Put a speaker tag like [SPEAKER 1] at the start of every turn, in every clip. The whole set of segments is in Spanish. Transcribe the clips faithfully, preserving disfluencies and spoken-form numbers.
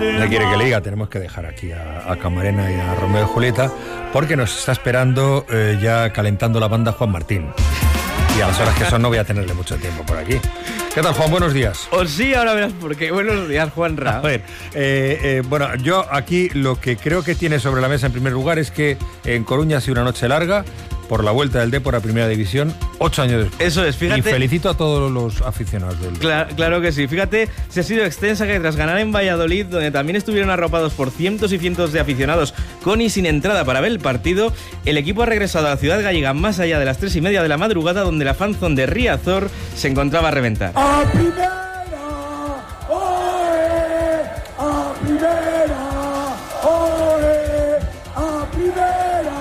[SPEAKER 1] Ya quiere que le diga, tenemos que dejar aquí a, a Camarena y a Romeo y Julieta, porque nos está esperando eh, ya calentando la banda Juan Martín. Y a las horas que son no voy a tenerle mucho tiempo por aquí. ¿Qué tal, Juan? Buenos días.
[SPEAKER 2] O sí, ahora verás por qué. Buenos días, Juanra.
[SPEAKER 1] A ver, eh, eh, bueno, yo aquí lo que creo que tiene sobre la mesa en primer lugar es que en Coruña ha sido una noche larga por la vuelta del Depor a Primera División, ocho años después.
[SPEAKER 2] Eso es, fíjate.
[SPEAKER 1] Y felicito a todos los aficionados del
[SPEAKER 2] Claro, claro que sí. Fíjate, se ha sido extensa que tras ganar en Valladolid, donde también estuvieron arropados por cientos y cientos de aficionados con y sin entrada para ver el partido, el equipo ha regresado a la ciudad gallega más allá de las tres y media de la madrugada, donde la fanzone de Riazor se encontraba a reventar.
[SPEAKER 3] ¡A primera! ¡Oe! ¡A primera! ¡Oe! ¡A primera!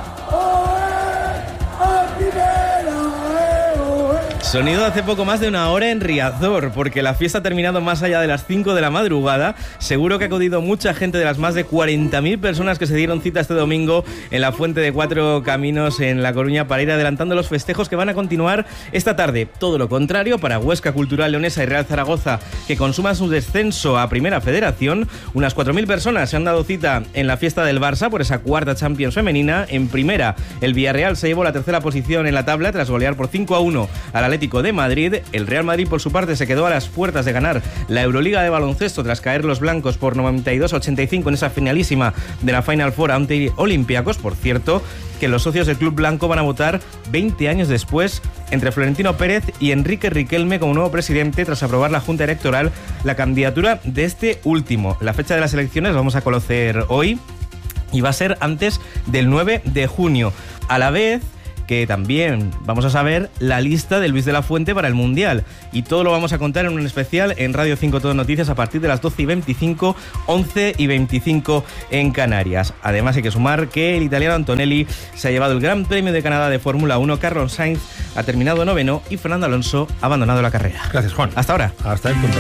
[SPEAKER 3] ¡Oe! ¡A primera! ¡Oe!
[SPEAKER 2] Sonido hace poco más de una hora en Riazor, porque la fiesta ha terminado más allá de las cinco de la madrugada. Seguro que ha acudido mucha gente de las más de cuarenta mil personas que se dieron cita este domingo en la Fuente de Cuatro Caminos en La Coruña para ir adelantando los festejos que van a continuar esta tarde. Todo lo contrario para Huesca, Cultural Leonesa y Real Zaragoza, que consuman su descenso a Primera Federación. Unas cuatro mil personas se han dado cita en la fiesta del Barça por esa cuarta Champions femenina. En Primera, el Villarreal se llevó la tercera posición en la tabla tras golear por cinco a uno al Atlético de Madrid. El Real Madrid, por su parte, se quedó a las puertas de ganar la Euroliga de baloncesto tras caer los blancos por noventa y dos a ochenta y cinco en esa finalísima de la Final Four ante Olympiacos. Por cierto, que los socios del Club Blanco van a votar veinte años después entre Florentino Pérez y Enrique Riquelme como nuevo presidente tras aprobar la Junta Electoral la candidatura de este último. La fecha de las elecciones la vamos a conocer hoy y va a ser antes del nueve de junio. A la vez que también vamos a saber la lista de Luis de la Fuente para el Mundial. Y todo lo vamos a contar en un especial en Radio cinco Todo Noticias a partir de las doce y veinticinco, once y veinticinco en Canarias. Además hay que sumar que el italiano Antonelli se ha llevado el Gran Premio de Canadá de Fórmula uno, Carlos Sainz ha terminado noveno y Fernando Alonso ha abandonado la carrera.
[SPEAKER 1] Gracias, Juan.
[SPEAKER 2] Hasta ahora.
[SPEAKER 1] Hasta el punto.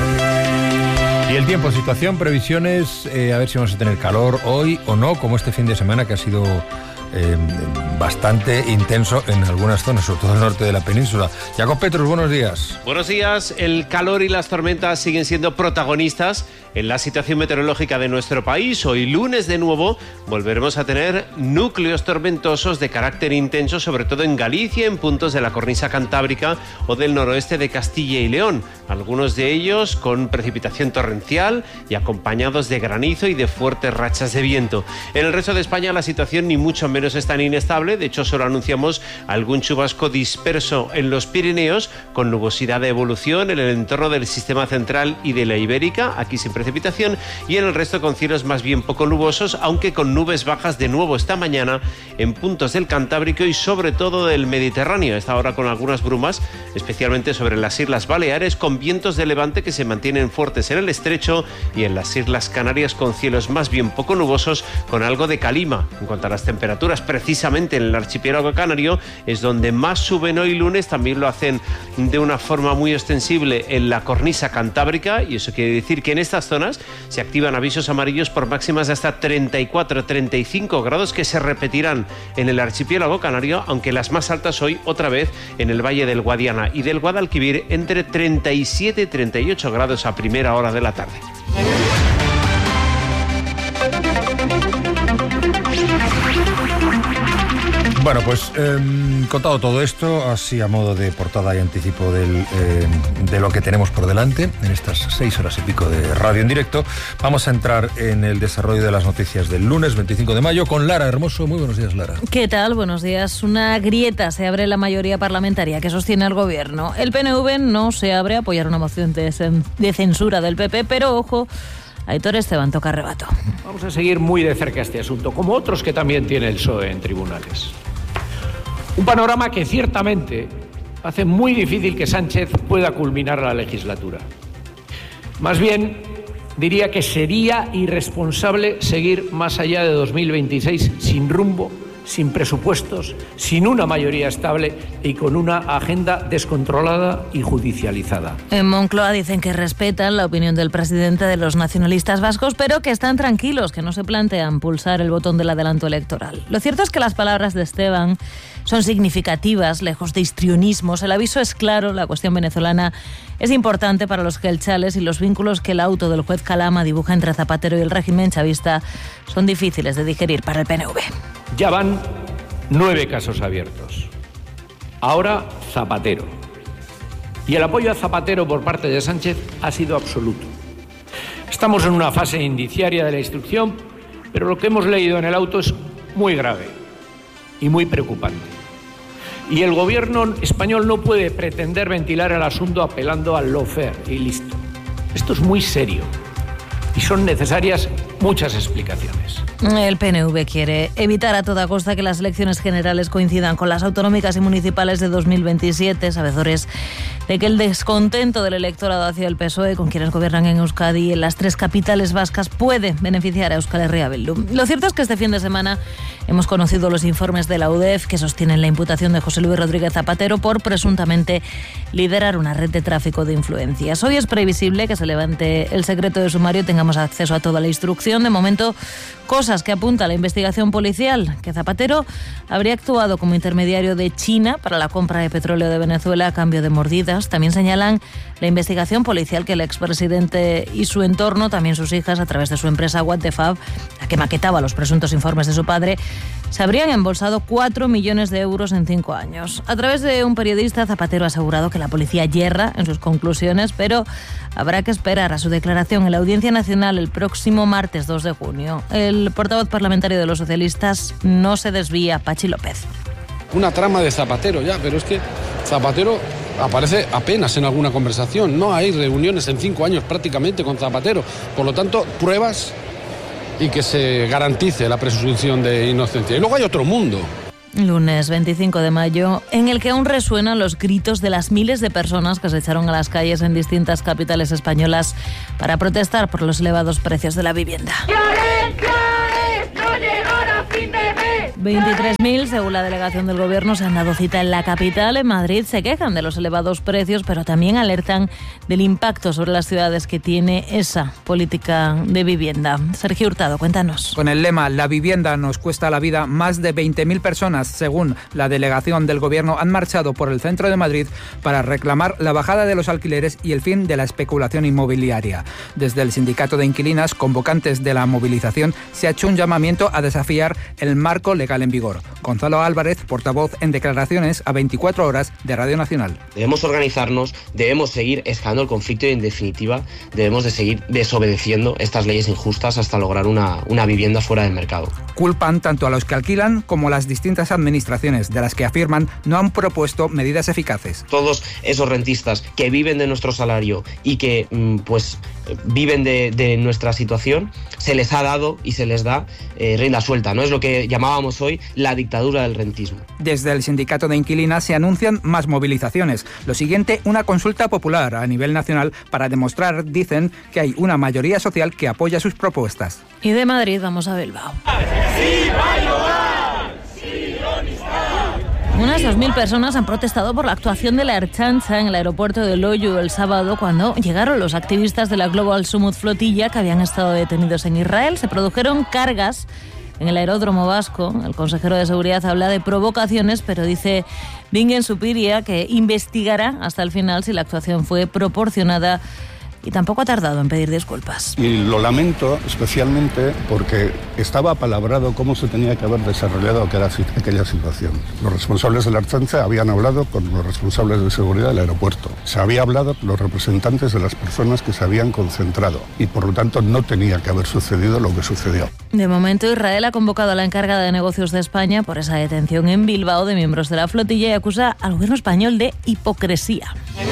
[SPEAKER 1] Y el tiempo, situación, previsiones, eh, a ver si vamos a tener calor hoy o no, como este fin de semana que ha sido Eh, bastante intenso en algunas zonas, sobre todo el norte de la península. Jacob Petrus, buenos días.
[SPEAKER 4] Buenos días. El calor y las tormentas siguen siendo protagonistas en la situación meteorológica de nuestro país. Hoy lunes de nuevo volveremos a tener núcleos tormentosos de carácter intenso, sobre todo en Galicia, en puntos de la cornisa cantábrica o del noroeste de Castilla y León. Algunos de ellos con precipitación torrencial y acompañados de granizo y de fuertes rachas de viento. En el resto de España la situación ni mucho menos es tan inestable. De hecho, solo anunciamos algún chubasco disperso en los Pirineos, con nubosidad de evolución en el entorno del sistema central y de la Ibérica, aquí sin precipitación, y en el resto con cielos más bien poco nubosos, aunque con nubes bajas de nuevo esta mañana en puntos del Cantábrico y sobre todo del Mediterráneo. A esta hora con algunas brumas, especialmente sobre las Islas Baleares, con vientos de levante que se mantienen fuertes en el estrecho, y en las Islas Canarias con cielos más bien poco nubosos, con algo de calima. En cuanto a las temperaturas, precisamente en el archipiélago canario es donde más suben hoy lunes. También lo hacen de una forma muy extensible en la cornisa cantábrica, y eso quiere decir que en estas zonas se activan avisos amarillos por máximas de hasta treinta y cuatro a treinta y cinco grados, que se repetirán en el archipiélago canario, aunque las más altas hoy otra vez en el Valle del Guadiana y del Guadalquivir, entre treinta y siete y treinta y ocho grados a primera hora de la tarde.
[SPEAKER 1] Bueno, pues eh, contado todo esto, así a modo de portada y anticipo del, eh, de lo que tenemos por delante en estas seis horas y pico de radio en directo, vamos a entrar en el desarrollo de las noticias del lunes veinticinco de mayo con Lara Hermoso. Muy buenos días, Lara.
[SPEAKER 5] ¿Qué tal? Buenos días. Una grieta se abre en la mayoría parlamentaria que sostiene al gobierno. El P N V no se abre a apoyar una moción de, cen- de censura del P P, pero ojo, Aitor Esteban toca rebato.
[SPEAKER 6] Vamos a seguir muy de cerca este asunto, como otros que también tiene el P S O E en tribunales. Un panorama que ciertamente hace muy difícil que Sánchez pueda culminar la legislatura. Más bien, diría que sería irresponsable seguir más allá de dos mil veintiséis sin rumbo sin presupuestos, sin una mayoría estable y con una agenda descontrolada y judicializada.
[SPEAKER 5] En Moncloa dicen que respetan la opinión del presidente de los nacionalistas vascos, pero que están tranquilos, que no se plantean pulsar el botón del adelanto electoral. Lo cierto es que las palabras de Esteban son significativas, lejos de histrionismos. El aviso es claro, la cuestión venezolana es importante para los gelchales y los vínculos que el auto del juez Calama dibuja entre Zapatero y el régimen chavista son difíciles de digerir para el P N V.
[SPEAKER 6] Ya van nueve casos abiertos. Ahora Zapatero. Y el apoyo a Zapatero por parte de Sánchez ha sido absoluto. Estamos en una fase indiciaria de la instrucción, pero lo que hemos leído en el auto es muy grave y muy preocupante. Y el gobierno español no puede pretender ventilar el asunto apelando al lawfare y listo. Esto es muy serio y son necesarias muchas explicaciones.
[SPEAKER 5] El P N V quiere evitar a toda costa que las elecciones generales coincidan con las autonómicas y municipales de dos mil veintisiete, sabedores de que el descontento del electorado hacia el P S O E, con quienes gobiernan en Euskadi y en las tres capitales vascas, puede beneficiar a Euskal Herria Bildu. Lo cierto es que este fin de semana hemos conocido los informes de la U D E F que sostienen la imputación de José Luis Rodríguez Zapatero por presuntamente liderar una red de tráfico de influencias. Hoy es previsible que se levante el secreto de sumario y tengamos acceso a toda la instrucción. De momento, cosas que apunta la investigación policial, que Zapatero habría actuado como intermediario de China para la compra de petróleo de Venezuela a cambio de mordidas. También señalan la investigación policial que el expresidente y su entorno, también sus hijas, a través de su empresa What the Fab, la que maquetaba los presuntos informes de su padre, se habrían embolsado cuatro millones de euros en cinco años. A través de un periodista, Zapatero ha asegurado que la policía yerra en sus conclusiones, pero habrá que esperar a su declaración en la Audiencia Nacional el próximo martes dos de junio. El portavoz parlamentario de los socialistas no se desvía, Pachi López.
[SPEAKER 7] Una trama de Zapatero ya, pero es que Zapatero aparece apenas en alguna conversación. No hay reuniones en cinco años prácticamente con Zapatero. Por lo tanto, pruebas y que se garantice la presunción de inocencia. Y luego hay otro mundo.
[SPEAKER 5] Lunes veinticinco de mayo, en el que aún resuenan los gritos de las miles de personas que se echaron a las calles en distintas capitales españolas para protestar por los elevados precios de la vivienda. veintitrés mil, según la delegación del Gobierno, se han dado cita en la capital. En Madrid se quejan de los elevados precios, pero también alertan del impacto sobre las ciudades que tiene esa política de vivienda. Sergio Hurtado, cuéntanos.
[SPEAKER 8] Con el lema "La vivienda nos cuesta la vida", más de veinte mil personas, según la delegación del Gobierno, han marchado por el centro de Madrid para reclamar la bajada de los alquileres y el fin de la especulación inmobiliaria. Desde el sindicato de inquilinas, convocantes de la movilización, se ha hecho un llamamiento a desafiar el marco legal en vigor. Gonzalo Álvarez, portavoz en declaraciones a veinticuatro horas de Radio Nacional.
[SPEAKER 9] Debemos organizarnos, debemos seguir escalando el conflicto y, en definitiva, debemos de seguir desobedeciendo estas leyes injustas hasta lograr una, una vivienda fuera del mercado.
[SPEAKER 8] Culpan tanto a los que alquilan como a las distintas administraciones, de las que afirman no han propuesto medidas eficaces.
[SPEAKER 9] Todos esos rentistas que viven de nuestro salario y que pues viven de, de nuestra situación, se les ha dado y se les da eh, rienda suelta, ¿no? Es lo que llamábamos hoy la dictadura del rentismo.
[SPEAKER 8] Desde el sindicato de inquilinas se anuncian más movilizaciones. Lo siguiente, una consulta popular a nivel nacional para demostrar, dicen, que hay una mayoría social que apoya sus propuestas.
[SPEAKER 5] Y de Madrid vamos a Bilbao. Unas dos mil personas han protestado por la actuación de la Ertzaintza en el aeropuerto de Loiu el sábado, cuando llegaron los activistas de la Global Summit Flotilla que habían estado detenidos en Israel. Se produjeron cargas en el aeródromo vasco. El consejero de Seguridad habla de provocaciones, pero dice Bingen Supiria que investigará hasta el final si la actuación fue proporcionada, y tampoco ha tardado en pedir disculpas.
[SPEAKER 10] Y lo lamento especialmente porque estaba apalabrado cómo se tenía que haber desarrollado aquella situación. Los responsables de la Ertzaintza habían hablado con los responsables de seguridad del aeropuerto. Se había hablado con los representantes de las personas que se habían concentrado y por lo tanto no tenía que haber sucedido lo que sucedió.
[SPEAKER 5] De momento, Israel ha convocado a la encargada de negocios de España por esa detención en Bilbao de miembros de la flotilla y acusa al gobierno español de hipocresía.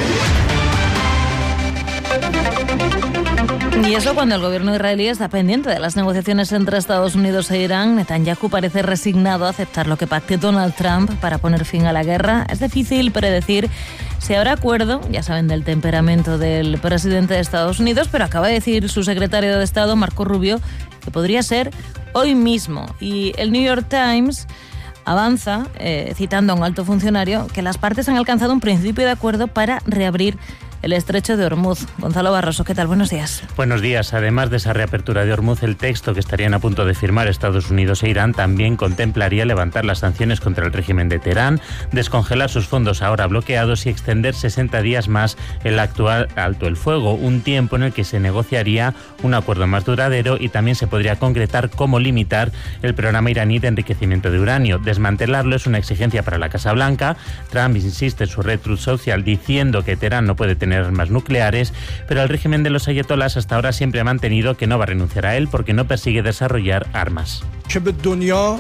[SPEAKER 5] Y eso cuando el gobierno israelí está pendiente de las negociaciones entre Estados Unidos e Irán. Netanyahu parece resignado a aceptar lo que pacte Donald Trump para poner fin a la guerra. Es difícil predecir si habrá acuerdo, ya saben del temperamento del presidente de Estados Unidos, pero acaba de decir su secretario de Estado, Marco Rubio, que podría ser hoy mismo. Y el New York Times Avanza, eh, citando a un alto funcionario, que las partes han alcanzado un principio de acuerdo para reabrir el estrecho de Hormuz. Gonzalo Barroso, ¿qué tal? Buenos días.
[SPEAKER 11] Buenos días. Además de esa reapertura de Hormuz, el texto que estarían a punto de firmar Estados Unidos e Irán también contemplaría levantar las sanciones contra el régimen de Teherán, descongelar sus fondos ahora bloqueados y extender sesenta días más el actual alto el fuego, un tiempo en el que se negociaría un acuerdo más duradero y también se podría concretar cómo limitar el programa iraní de enriquecimiento de uranio. Desmantelarlo es una exigencia para la Casa Blanca. Trump insiste en su red Truth Social diciendo que Teherán no puede tener armas nucleares, pero el régimen de los ayatolás hasta ahora siempre ha mantenido que no va a renunciar a él porque no persigue desarrollar armas. Lo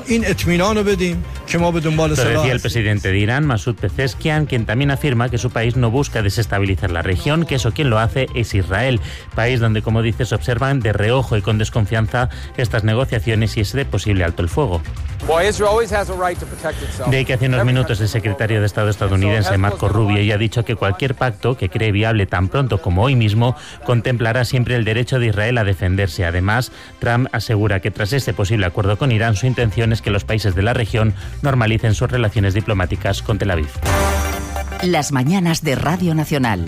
[SPEAKER 11] decía el presidente de Irán, Masoud Pezeshkian, quien también afirma que su país no busca desestabilizar la región, que eso quien lo hace es Israel, país donde, como dices, observan de reojo y con desconfianza estas negociaciones y ese posible alto el fuego. De ahí que hace unos minutos el secretario de Estado estadounidense Marco Rubio ya ha dicho que cualquier pacto que cree viable tan pronto como hoy mismo contemplará siempre el derecho de Israel a defenderse. Además, Trump asegura que tras este posible acuerdo con Irán, su intención es que los países de la región normalicen sus relaciones diplomáticas con Tel Aviv.
[SPEAKER 12] Las mañanas de Radio Nacional.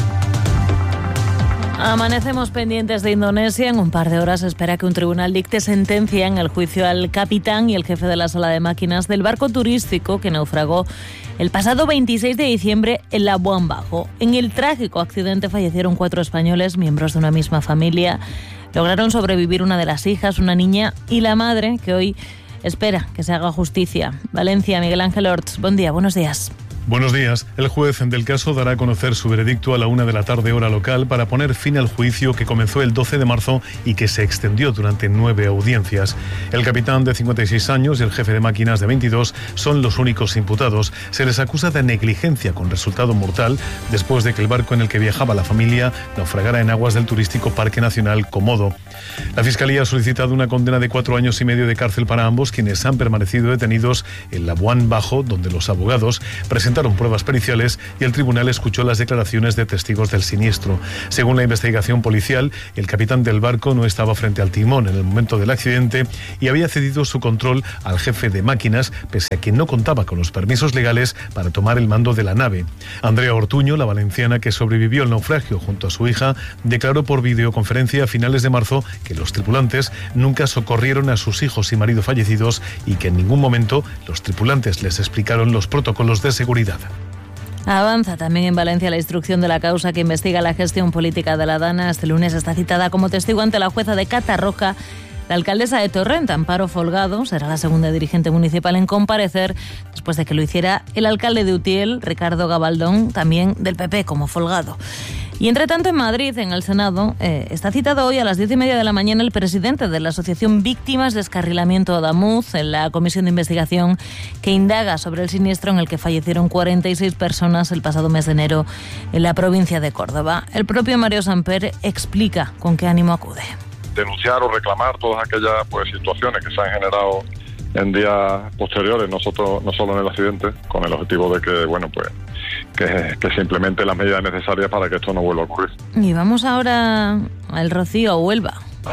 [SPEAKER 5] Amanecemos pendientes de Indonesia. En un par de horas se espera que un tribunal dicte sentencia en el juicio al capitán y el jefe de la sala de máquinas del barco turístico que naufragó el pasado veintiséis de diciembre en Labuan Bajo. En el trágico accidente fallecieron cuatro españoles, miembros de una misma familia. Lograron sobrevivir una de las hijas, una niña y la madre, que hoy espera que se haga justicia. Valencia, Miguel Ángel Orts. Buen día, buenos días.
[SPEAKER 13] Buenos días. El juez del caso dará a conocer su veredicto a la una de la tarde hora local para poner fin al juicio que comenzó el doce de marzo y que se extendió durante nueve audiencias. El capitán de cincuenta y seis años y el jefe de máquinas de veintidós son los únicos imputados. Se les acusa de negligencia con resultado mortal después de que el barco en el que viajaba la familia naufragara en aguas del turístico Parque Nacional Komodo. La Fiscalía ha solicitado una condena de cuatro años y medio de cárcel para ambos, quienes han permanecido detenidos en Labuan Bajo, donde los abogados presentaron pruebas periciales y el tribunal escuchó las declaraciones de testigos del siniestro. Según la investigación policial, el capitán del barco no estaba frente al timón en el momento del accidente y había cedido su control al jefe de máquinas, pese a que no contaba con los permisos legales para tomar el mando de la nave. Andrea Ortuño, la valenciana que sobrevivió al naufragio junto a su hija, declaró por videoconferencia a finales de marzo que los tripulantes nunca socorrieron a sus hijos y marido fallecidos y que en ningún momento los tripulantes les explicaron los protocolos de seguridad.
[SPEAKER 5] Avanza también en Valencia la instrucción de la causa que investiga la gestión política de la Dana. Este lunes está citada como testigo ante la jueza de Catarroja la alcaldesa de Torrent, Amparo Folgado. Será la segunda dirigente municipal en comparecer después de que lo hiciera el alcalde de Utiel, Ricardo Gabaldón, también del P P como Folgado. Y entre tanto en Madrid, en el Senado, eh, está citado hoy a las diez y media de la mañana el presidente de la Asociación Víctimas de Descarrilamiento Adamuz en la comisión de investigación que indaga sobre el siniestro en el que fallecieron cuarenta y seis personas el pasado mes de enero en la provincia de Córdoba. El propio Mario Samper explica con qué ánimo acude.
[SPEAKER 14] Denunciar o reclamar todas aquellas pues situaciones que se han generado en días posteriores, nosotros no solo en el accidente, con el objetivo de que bueno pues que, que se implementen las medidas necesarias para que esto no vuelva a ocurrir.
[SPEAKER 5] Y vamos ahora al Rocío, a Huelva.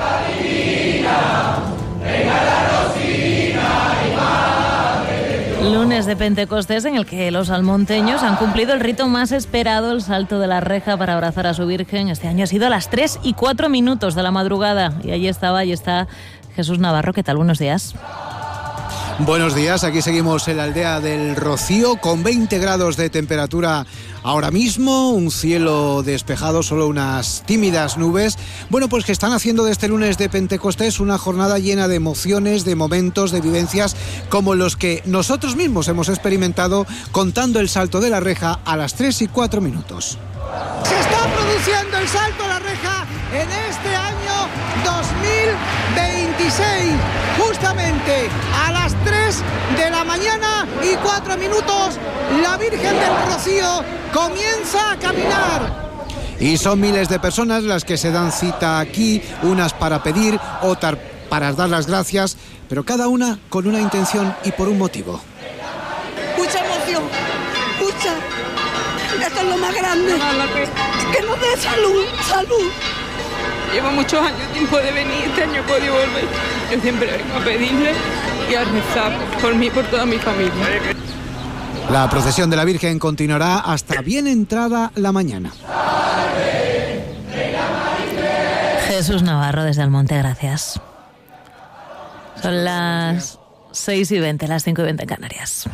[SPEAKER 5] Lunes de Pentecostés en el que los almonteños han cumplido el rito más esperado, el salto de la reja para abrazar a su Virgen. Este año ha sido a las tres y cuatro minutos de la madrugada y allí estaba, allí está Jesús Navarro. ¿Qué tal? Buenos días.
[SPEAKER 15] Buenos días, aquí seguimos en la aldea del Rocío con veinte grados de temperatura ahora mismo, un cielo despejado, solo unas tímidas nubes. Bueno, pues que están haciendo de este lunes de Pentecostés una jornada llena de emociones, de momentos, de vivencias como los que nosotros mismos hemos experimentado contando el salto de la reja a las tres y cuatro minutos.
[SPEAKER 3] Se está produciendo el salto a la reja en este año dos mil veintiséis, justamente a las tres de la mañana y cuatro minutos, la Virgen del Rocío comienza a caminar.
[SPEAKER 15] Y son miles de personas las que se dan cita aquí, unas para pedir, otras para dar las gracias, pero cada una con una intención y por un motivo.
[SPEAKER 16] Mucha emoción, mucha. Esto es lo más grande. Que nos dé salud, salud.
[SPEAKER 17] Llevo muchos años tiempo de venir, este año he podido volver. Yo siempre vengo a pedirle y a rezar por mí y por toda mi familia.
[SPEAKER 15] La procesión de la Virgen continuará hasta bien entrada la mañana.
[SPEAKER 5] Jesús Navarro desde Almonte, gracias. Son las seis y veinte, las cinco y veinte en Canarias.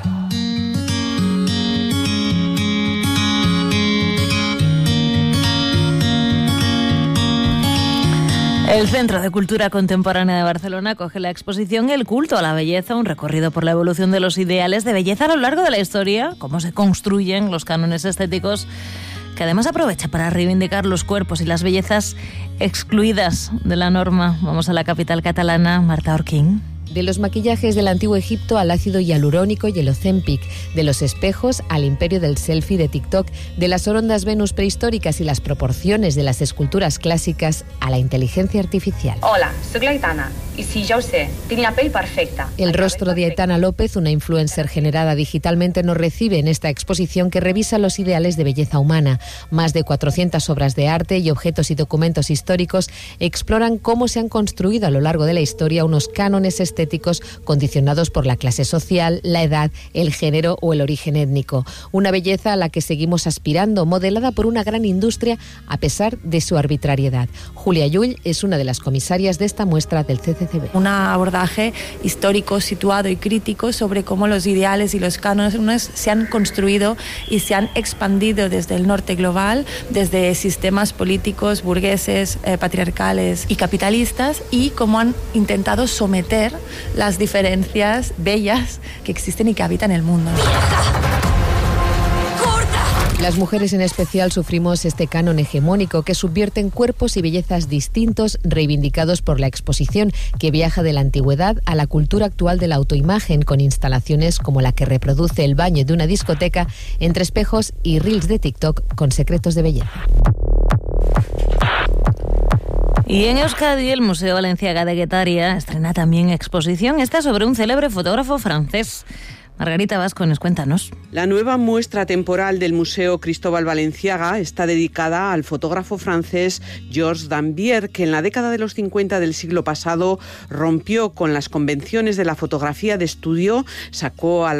[SPEAKER 5] El Centro de Cultura Contemporánea de Barcelona acoge la exposición El culto a la belleza, un recorrido por la evolución de los ideales de belleza a lo largo de la historia, cómo se construyen los cánones estéticos, que además aprovecha para reivindicar los cuerpos y las bellezas excluidas de la norma. Vamos a la capital catalana, Marta Orquín.
[SPEAKER 18] De los maquillajes del antiguo Egipto al ácido hialurónico y el Ozempic, de los espejos al imperio del selfie de TikTok, de las ondas Venus prehistóricas y las proporciones de las esculturas clásicas a la inteligencia artificial.
[SPEAKER 19] Hola, soy l'Aitana y sí, ya ho sé, tenía pell perfecta.
[SPEAKER 18] El rostro de Aitana López, una influencer generada digitalmente, nos recibe en esta exposición que revisa los ideales de belleza humana. Más de cuatrocientas obras de arte y objetos y documentos históricos exploran cómo se han construido a lo largo de la historia unos cánones estéticos condicionados por la clase social, la edad, el género o el origen étnico. Una belleza a la que seguimos aspirando, modelada por una gran industria a pesar de su arbitrariedad. Julia Llull es una de las comisarias de esta muestra del C C C B.
[SPEAKER 20] Un abordaje histórico, situado y crítico sobre cómo los ideales y los cánones se han construido y se han expandido desde el norte global, desde sistemas políticos, burgueses, eh, patriarcales y capitalistas, y cómo han intentado someter las diferencias bellas que existen y que habitan el mundo.
[SPEAKER 18] Las mujeres en especial sufrimos este canon hegemónico que subvierte en cuerpos y bellezas distintos, reivindicados por la exposición, que viaja de la antigüedad a la cultura actual de la autoimagen, con instalaciones como la que reproduce el baño de una discoteca entre espejos y reels de TikTok con secretos de belleza.
[SPEAKER 5] Y en Euskadi, el Museo Balenciaga de Guetaria estrena también exposición, esta sobre un célebre fotógrafo francés. Margarita Vascones, cuéntanos.
[SPEAKER 21] La nueva muestra temporal del Museo Cristóbal Balenciaga está dedicada al fotógrafo francés Georges Dambier, que en la década de los cincuenta del siglo pasado rompió con las convenciones de la fotografía de estudio, sacó a la